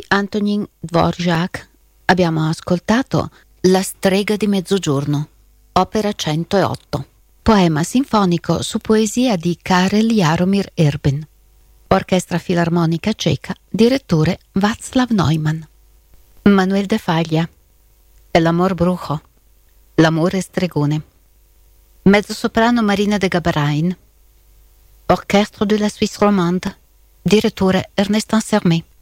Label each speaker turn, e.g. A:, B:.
A: Antonin Dvorak abbiamo ascoltato La strega di mezzogiorno, opera 108, poema sinfonico su poesia di Karel Jaromír Erben. Orchestra Filarmonica Ceca, direttore Václav Neumann. Manuel de Falla, El amor brujo, L'amore stregone. Mezzosoprano Marina de Gabarain. Orchestre de la Suisse romande, direttore Ernest Ansermet.